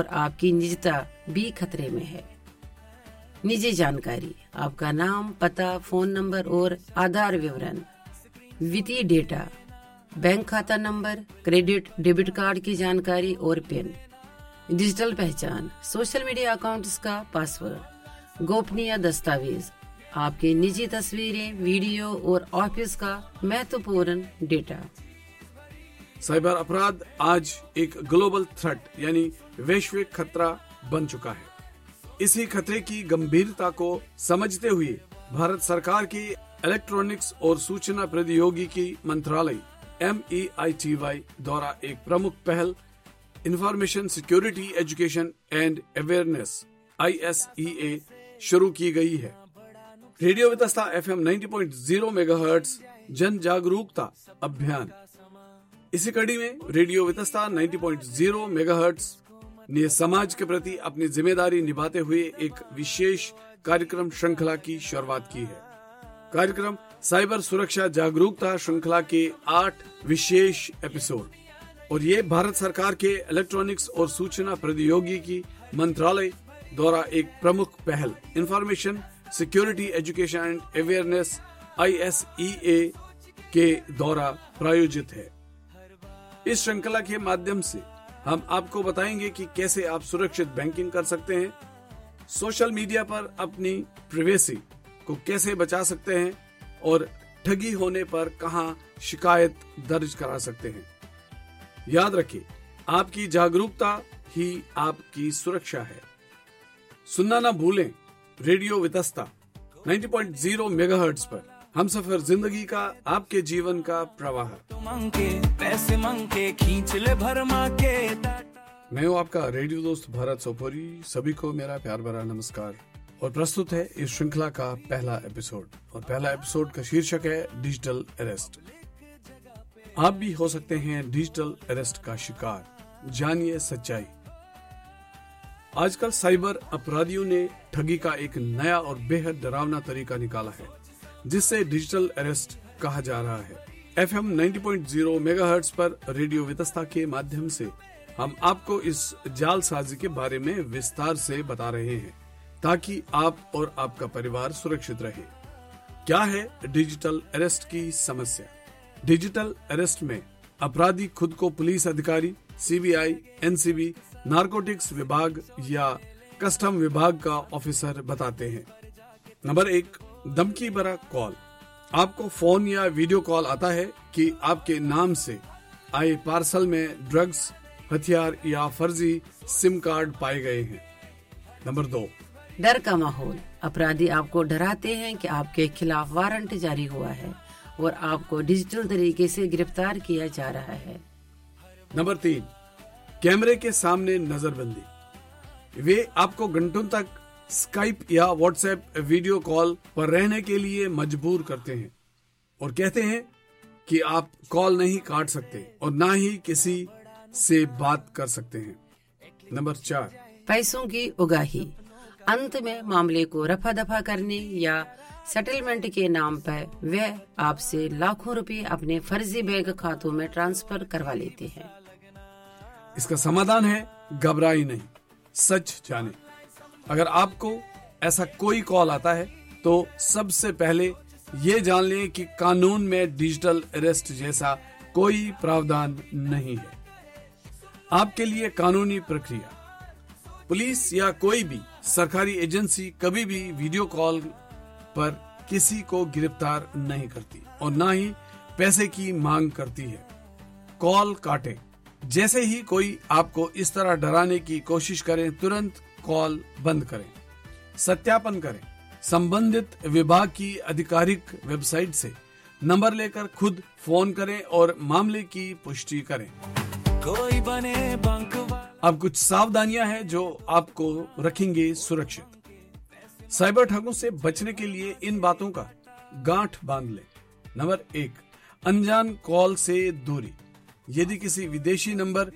और आपकी निजता भी खतरे में है। निजी जानकारी, आपका नाम, पता, फोन नंबर और आधार विवरण, वित्तीय डेटा, बैंक खाता नंबर, क्रेडिट डेबिट कार्ड की जानकारी और पिन, डिजिटल पहचान, सोशल मीडिया अकाउंट्स का पासवर्ड, गोपनीय दस्तावेज, आपकी निजी तस्वीरें, वीडियो और ऑफिस का महत्वपूर्ण डेटा। साइबर अपराध आज एक ग्लोबल थ्रेट यानी वैश्विक खतरा बन चुका है। इसी खतरे की गंभीरता को समझते हुए भारत सरकार की इलेक्ट्रॉनिक्स और सूचना प्रौद्योगिकी मंत्रालय MEITY द्वारा एक प्रमुख पहल information security education and awareness ISEA शुरू की गई है। रेडियो वितस्ता FM 90.0 मेगाहर्ट्ज जन जागरूकता अभियान। इसी कड़ी में रेडियो वितस्ता 90.0 मेगाहर्ट्ज ने समाज के प्रति अपनी जिम्मेदारी निभाते हुए एक विशेष कार्यक्रम श्रृंखला की शुरुआत की है। कार्यक्रम साइबर सुरक्षा जागरूकता श्रृंखला के 8 विशेष एपिसोड और ये भारत सरकार के इलेक्ट्रॉनिक्स और सूचना प्रौद्योगिकी मंत्रालय द्वारा एक प्रमुख पहल information security education and awareness ISEA के द्वारा प्रायोजित है। इस श्रृंखला के माध्यम से हम आपको बताएंगे कि कैसे आप सुरक्षित बैंकिंग कर सकते हैं, सोशल मीडिया पर अपनी प्राइवेसी को कैसे बचा सकते हैं और ठगी होने पर कहां शिकायत दर्ज करा सकते हैं। याद रखिए, आपकी जागरूकता ही आपकी सुरक्षा है। सुनना ना भूलें रेडियो वितस्ता 90.0 मेगाहर्ट्ज पर हम सफर जिंदगी का, आपके जीवन का प्रवाह। पैसे मंगे खींच ले भरमा के। मैं हूँ आपका रेडियो दोस्त भारत सोपोरी। सभी को मेरा प्यार भरा नमस्कार और प्रस्तुत है इस श्रृंखला का पहला एपिसोड। और पहला एपिसोड का शीर्षक है डिजिटल अरेस्ट। आप भी हो सकते हैं डिजिटल अरेस्ट का शिकार, जानिए सच्चाई। आजकल साइबर अपराधियों ने ठगी का एक नया और बेहद डरावना तरीका निकाला है, जिससे डिजिटल अरेस्ट कहा जा रहा है। FM 90.0 मेगाहर्ट्ज पर रेडियो वितस्ता के माध्यम से हम आपको इस जालसाजी के बारे में विस्तार से बता रहे हैं, ताकि आप और आपका परिवार सुरक्षित रहे। क्या है डिजिटल अरेस्ट की समस्या? डिजिटल अरेस्ट में अपराधी खुद को पुलिस अधिकारी, CBI, NCB, नारकोटिक्स विभाग या कस्टम विभाग का ऑफिसर बताते हैं। नंबर 1, धमकी भरा कॉल। आपको फोन या वीडियो कॉल आता है कि आपके नाम से आए पार्सल में ड्रग्स, हथियार या फर्जी सिम कार्ड पाए गए हैं। नंबर 2, डर का माहौल। अपराधी आपको डराते हैं कि आपके खिलाफ वारंट जारी हुआ है और आपको डिजिटल तरीके से गिरफ्तार किया जा रहा है। नंबर 3, कैमरे के सामने नजरबंदी। वे आपको घंटों तक स्काइप या व्हाट्सएप वीडियो कॉल पर रहने के लिए मजबूर करते हैं और कहते हैं कि आप कॉल नहीं काट सकते और ना ही किसी से बात कर सकते हैं। नंबर 4, पैसों की उगाही। अंत में मामले को रफा दफा करने या सेटलमेंट के नाम पर वे आपसे लाखों रुपए अपने फर्जी बैंक खातों में ट्रांसफर करवा लेते हैं। इसका समाधान है घबराई नहीं, सच जाने। अगर आपको ऐसा कोई कॉल आता है तो सबसे पहले ये जान लें कि कानून में डिजिटल अरेस्ट जैसा कोई प्रावधान नहीं है। आपके लिए कानूनी प्रक्रिया। पुलिस या कोई भी सरकारी एजेंसी कभी भी वीडियो कॉल पर किसी को गिरफ्तार नहीं करती और ना ही पैसे की मांग करती है। कॉल काटें। जैसे ही कोई आपको इस तरह डराने की कोशिश करे, तुरंत कॉल बंद करें। सत्यापन करें। संबंधित विभाग की आधिकारिक वेबसाइट से नंबर लेकर खुद फोन करें और मामले की पुष्टि करें। कोई बने बंक। अब कुछ सावधानियां हैं जो आपको रखेंगे सुरक्षित। साइबर ठगों से बचने के लिए इन बातों का गांठ बांध लें। नंबर 1, अनजान कॉल से दूरी। यदि किसी विदेशी नंबर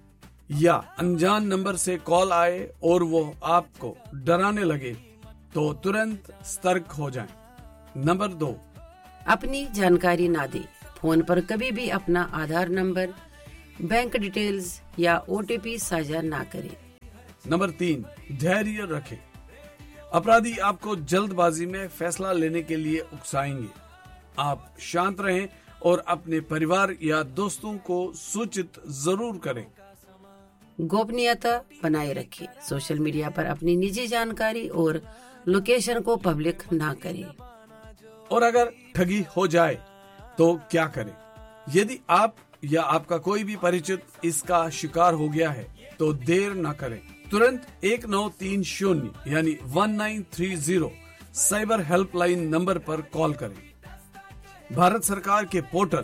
या अनजान नंबर से कॉल आए और वो आपको डराने लगे तो तुरंत सतर्क हो जाएं। नंबर 2, अपनी जानकारी ना दें। फोन पर कभी भी अपना आधार नंबर, बैंक डिटेल्स या OTP साझा ना करें। नंबर 3, धैर्य रखें। अपराधी आपको जल्दबाजी में फैसला लेने के लिए उकसाएंगे। आप शांत रहें और अपने परिवार या दोस्तों को सूचित जरूर करें। गोपनीयता बनाए रखें। सोशल मीडिया पर अपनी निजी जानकारी और लोकेशन को पब्लिक ना करें। और अगर ठगी हो जाए तो क्या करें? यदि आप या आपका कोई भी परिचित इसका शिकार हो गया है तो देर न करें। तुरंत 1930 यानी 1930 साइबर हेल्पलाइन नंबर पर कॉल करें। भारत सरकार के पोर्टल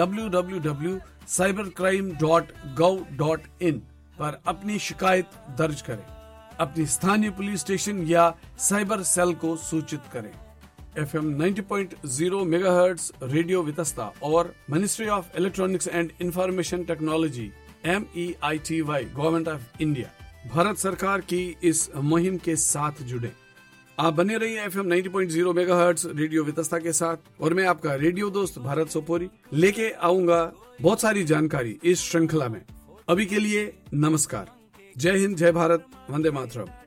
www.cybercrime.gov.in पर अपनी शिकायत दर्ज करें। अपनी स्थानीय पुलिस स्टेशन या साइबर सेल को सूचित करें। FM 90.0 मेगाहर्ट्ज रेडियो वितस्ता और ministry of electronics and information technology MEITY government of India Bharat सरकार की इस मुहिम के साथ जुड़े। आप बने रहिए FM 90.0 मेगाहर्ट्ज रेडियो वितस्ता के साथ और मैं आपका रेडियो दोस्त भारत सोपोरी लेके आऊंगा बहुत सारी जानकारी इस श्रृंखला में। अभी के लिए नमस्कार। जय हिंद, जय भारत, वंदे मातरम।